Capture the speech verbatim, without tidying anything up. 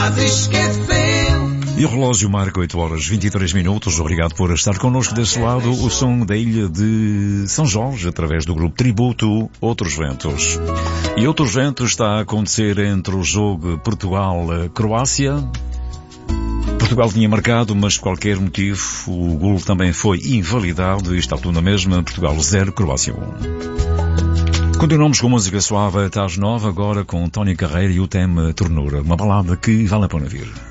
E o relógio marca oito horas e vinte e três minutos. Obrigado por estar connosco desse lado. O som da ilha de São Jorge, através do grupo Tributo Outros Ventos. E Outros Ventos está a acontecer entre o jogo Portugal-Croácia. Portugal tinha marcado, mas por qualquer motivo o golo também foi invalidado e está tudo na mesma. Portugal zero, Croácia um. Continuamos com música suave até às nove, agora com Tony Carreira e o tema Ternura. Uma balada que vale a pena vir.